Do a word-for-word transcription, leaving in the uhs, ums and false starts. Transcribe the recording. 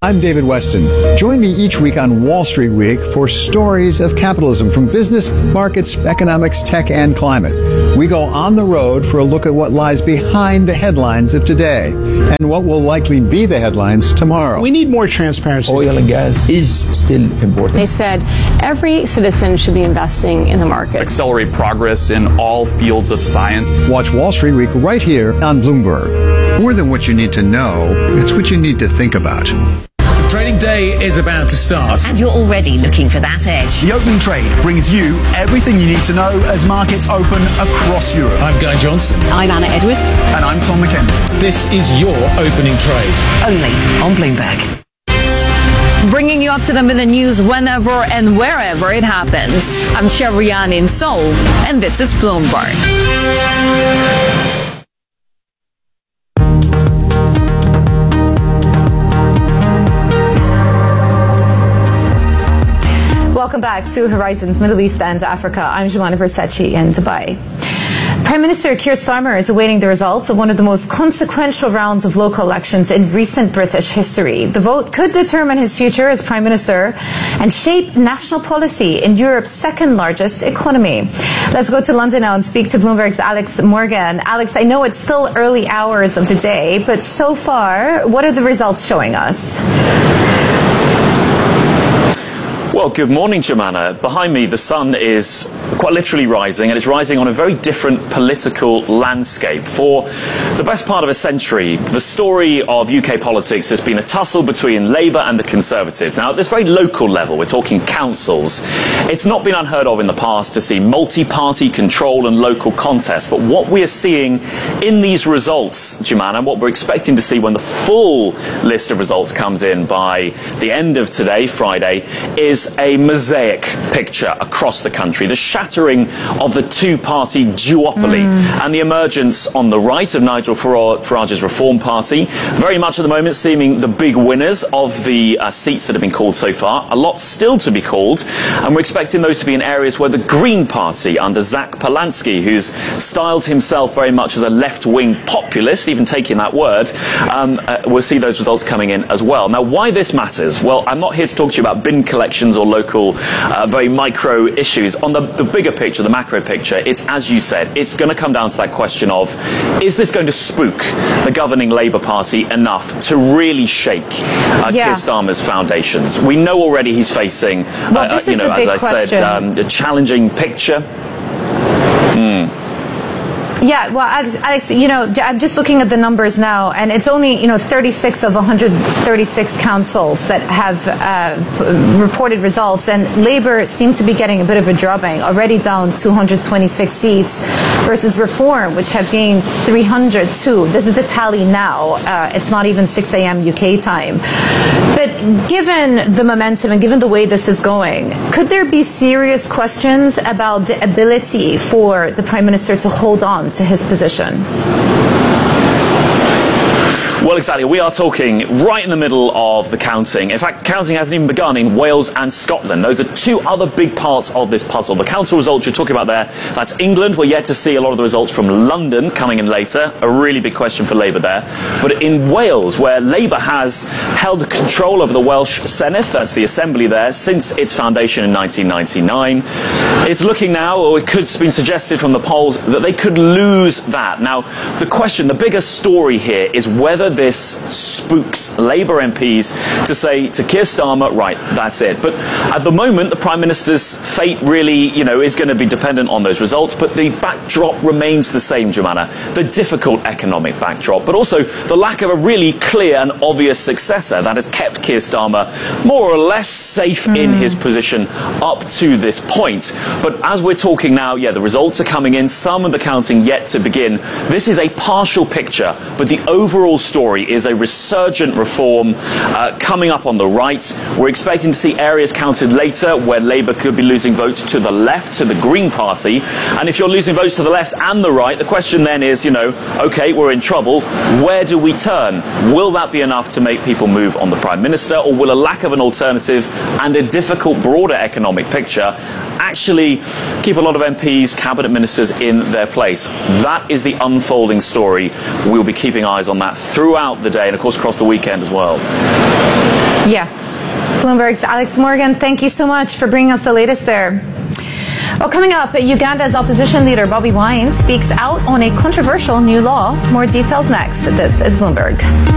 I'm David Weston. Join me each week on Wall Street Week for stories of capitalism from business, markets, economics, tech, and climate. We go on the road for a look at what lies behind the headlines of today and what will likely be the headlines tomorrow. We need more transparency. Oil and gas is still important. They said every citizen should be investing in the market. Accelerate progress in all fields of science. Watch Wall Street Week right here on Bloomberg. More than what you need to know, it's what you need to think about. Trading day is about to start. And you're already looking for that edge. The Opening Trade brings you everything you need to know as markets open across Europe. I'm Guy Johnson. I'm Anna Edwards. And I'm Tom McKenzie. This is your Opening Trade. Only on Bloomberg. Bringing you up to them with the news whenever and wherever it happens. I'm Shevrian in Seoul, and this is Bloomberg. Welcome back to Horizons Middle East and Africa. I'm Jumana Bersachi in Dubai. Prime Minister Keir Starmer is awaiting the results of one of the most consequential rounds of local elections in recent British history. The vote could determine his future as Prime Minister and shape national policy in Europe's second largest economy. Let's go to London now and speak to Bloomberg's Alex Morgan. Alex, I know it's still early hours of the day, but so far, what are the results showing us? Well, good morning, Jumana. Behind me, the sun is quite literally rising, and it's rising on a very different political landscape. For the best part of a century, the story of U K politics has been a tussle between Labour and the Conservatives. Now, at this very local level, we're talking councils, it's not been unheard of in the past to see multi-party control and local contests. But what we're seeing in these results, Jumana, and what we're expecting to see when the full list of results comes in by the end of today, Friday, is a mosaic picture across the country. The shattering of the two-party duopoly mm. and the emergence on the right of Nigel Farage's Reform Party, very much at the moment seeming the big winners of the uh, seats that have been called so far. A lot still to be called, and we're expecting those to be in areas where the Green Party under Zach Polansky, who's styled himself very much as a left-wing populist, even taking that word, um, uh, we'll see those results coming in as well. Now, why this matters? Well, I'm not here to talk to you about bin collections or local, uh, very micro issues. On the, the bigger picture, the macro picture, it's, as you said, it's going to come down to that question of, is this going to spook the governing Labour Party enough to really shake uh, yeah. Keir Starmer's foundations? We know already he's facing, well, uh, you know, as I question. said, um, a challenging picture. Mm. Yeah, well, Alex, Alex, you know, I'm just looking at the numbers now, and it's only, you know, thirty-six of one hundred thirty-six councils that have uh, reported results, and Labour seem to be getting a bit of a drubbing, already down two hundred twenty-six seats, versus Reform, which have gained three hundred two. This is the tally now. Uh, it's not even six a.m. U K time. But given the momentum and given the way this is going, could there be serious questions about the ability for the Prime Minister to hold on to his position? Well, exactly. We are talking right in the middle of the counting. In fact, counting hasn't even begun in Wales and Scotland. Those are two other big parts of this puzzle. The council results you're talking about there, that's England. We're yet to see a lot of the results from London coming in later. A really big question for Labour there. But in Wales, where Labour has held control over the Welsh Senedd, that's the assembly there, since its foundation in nineteen ninety-nine, it's looking now, or it could have been suggested from the polls, that they could lose that. Now, the question, the bigger story here is whether this spooks Labour M Ps to say to Keir Starmer, right, that's it. But at the moment, the Prime Minister's fate really, you know, is going to be dependent on those results. But the backdrop remains the same, Jumana. The difficult economic backdrop, but also the lack of a really clear and obvious successor that has kept Keir Starmer more or less safe mm. in his position up to this point. But as we're talking now, yeah, the results are coming in, some of the counting yet to begin. This is a partial picture, but the overall story is a resurgent reform uh, coming up on the right. We're expecting to see areas counted later where Labour could be losing votes to the left, to the Green Party. And if you're losing votes to the left and the right, the question then is, you know, OK, we're in trouble. Where do we turn? Will that be enough to make people move on the Prime Minister, or will a lack of an alternative and a difficult broader economic picture actually keep a lot of M Ps, cabinet ministers in their place? That is the unfolding story. We'll be keeping eyes on that through throughout the day and, of course, across the weekend as well. Yeah. Bloomberg's Alex Morgan, thank you so much for bringing us the latest there. Well, coming up, Uganda's opposition leader Bobby Wine speaks out on a controversial new law. More details next. This is Bloomberg.